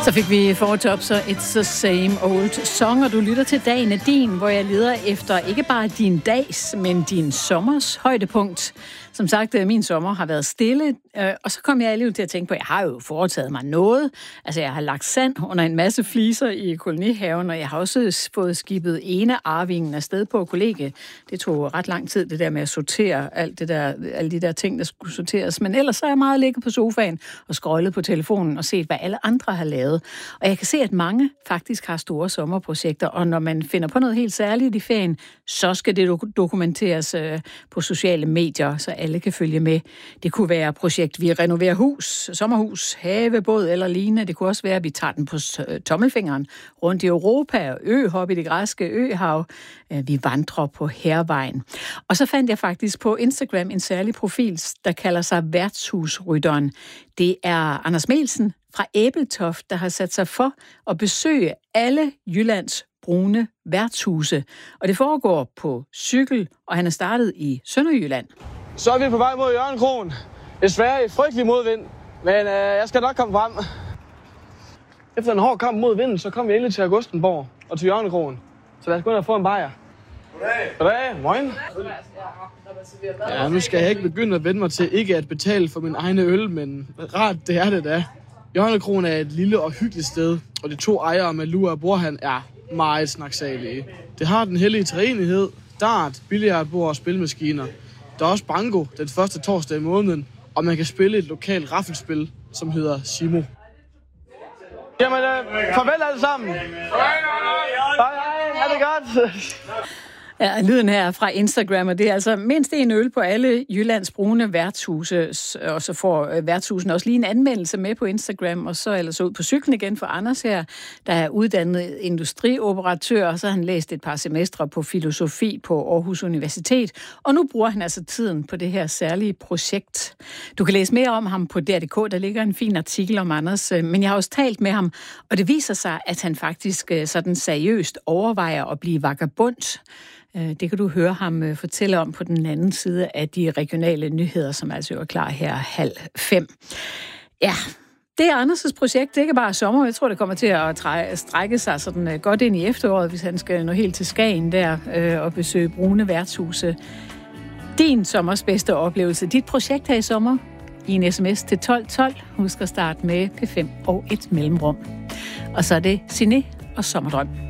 Så fik vi fortopser It's the Same Old Song, og du lytter til Dagen er din, hvor jeg leder efter ikke bare din dags, men din sommers højdepunkt. Som sagt, min sommer har været stille, og så kom jeg alligevel til at tænke på, at jeg har jo foretaget mig noget. Altså, jeg har lagt sand under en masse fliser i kolonihaven, og jeg har også fået skibet ene arvingen afsted på kollegie. Det tog ret lang tid, det der med at sortere alle de der ting, der skulle sorteres. Men ellers så er jeg meget ligget på sofaen og scrollet på telefonen og set, hvad alle andre har lavet. Og jeg kan se, at mange faktisk har store sommerprojekter, og når man finder på noget helt særligt i ferien, så skal det dokumenteres på sociale medier, så alle kan følge med. Det kunne være projekt, vi renoverer hus, sommerhus, havebåd eller lignende. Det kunne også være, at vi tager den på tommelfingeren rundt i Europa, øhop i det græske øhav. Vi vandrer på Hærvejen. Og så fandt jeg faktisk på Instagram en særlig profil, der kalder sig Værtshusrytteren. Det er Anders Melsen fra Æbeltoft, der har sat sig for at besøge alle Jyllands brune værtshuse. Og det foregår på cykel, og han er startet i Sønderjylland. Så er vi på vej mod Jørgenkroen. Desværre i frygtelig modvind, men jeg skal nok komme frem. Efter en hård kamp mod vinden, så kom vi endelig til Augustenborg og til Jørgenkroen. Så lad os gå ind og få en bajer. Goddag. Moin. Ja, nu skal jeg ikke begynde at vende mig til ikke at betale for min egne øl, men rart det er det da. Jørgenkroen er et lille og hyggeligt sted, og de to ejere med Lua og Borhan er meget snaksalige. Det har den hellige træenighed, dart, billiardbord og spilmaskiner. Der er også banko den første torsdag i måneden, og man kan spille et lokalt raffelspil, som hedder Simo. Jamen, farvel alle sammen. Hej, ha' det godt. Ja, lyden her fra Instagram, og det er altså mindst en øl på alle Jyllands brune værtshuse, og så får værtshusene også lige en anmeldelse med på Instagram, og så ellers ud på cyklen igen for Anders her, der er uddannet industrioperatør, og så har han læst et par semestre på filosofi på Aarhus Universitet, og nu bruger han altså tiden på det her særlige projekt. Du kan læse mere om ham på DR.dk, der ligger en fin artikel om Anders, men jeg har også talt med ham, og det viser sig, at han faktisk sådan seriøst overvejer at blive vagabond. Det kan du høre ham fortælle om på den anden side af de regionale nyheder, som altså er klar her 4:30. Ja, det er Anders' projekt. Det er ikke bare sommer. Jeg tror, det kommer til at strække sig sådan godt ind i efteråret, hvis han skal nå helt til Skagen der og besøge brune værtshuse. Din sommers bedste oplevelse. Dit projekt her i sommer i en sms til 1212. Husk at starte med P5 og et mellemrum. Og så er det Siné og Sommerdrøm.